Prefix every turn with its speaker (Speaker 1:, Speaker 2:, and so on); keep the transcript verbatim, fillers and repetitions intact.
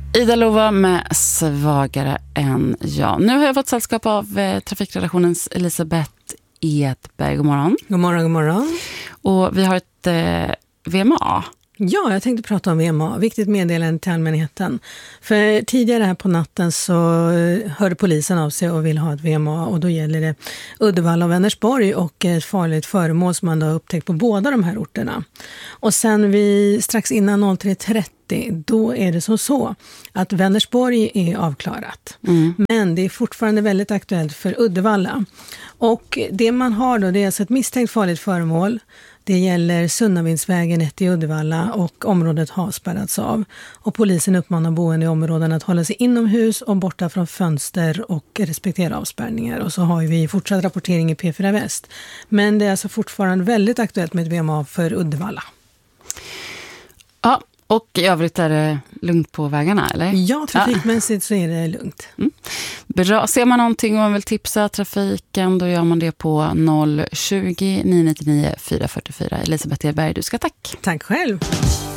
Speaker 1: Ida Lova med Svagare än jag. Nu har jag fått sällskap av eh, trafikredaktionens Elisabeth Edberg. God morgon.
Speaker 2: God morgon, god morgon.
Speaker 1: Och vi har ett eh, V M A.
Speaker 2: Ja, jag tänkte prata om V M A. Viktigt meddelande till allmänheten. För tidigare här på natten så hörde polisen av sig och ville ha ett V M A. Och då gäller det Uddevalla och Vänersborg och ett farligt föremål som man då har upptäckt på båda de här orterna. Och sen vi strax innan tre trettio, då är det så så att Vänersborg är avklarat. Mm. Men det är fortfarande väldigt aktuellt för Uddevalla. Och det man har då, det är alltså ett misstänkt farligt föremål. Det gäller Sunnavindsvägen ett i Uddevalla och området har spärrats av. Och polisen uppmanar boende i områden att hålla sig inomhus och borta från fönster och respektera avspärrningar. Och så har vi fortsatt rapportering i P fyra Väst. Men det är alltså fortfarande väldigt aktuellt med ett V M A för Uddevalla.
Speaker 1: Ja, och i övrigt är det lugnt på vägarna, eller?
Speaker 2: Ja, trafikmässigt ja. Så är det lugnt.
Speaker 1: Mm. Bra. Ser man någonting och man vill tipsa trafiken, då gör man det på noll tjugo, nio nio nio, fyra fyra fyra. Elisabeth Edberg, du ska tack.
Speaker 2: Tack själv.